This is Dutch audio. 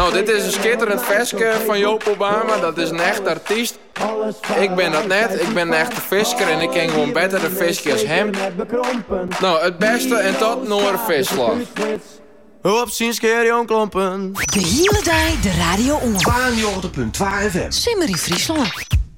Nou, dit is een schitterend versje van Joop Obama. Dat is een echt artiest. Ik ben dat net. Ik ben een echte visker en ik ken gewoon beter de visje als hem. Nou, het beste en tot Noor visslag. Op ziens keer jong klompen. De hele dag de radio om. 92.2 FM. Simmer in Friesland.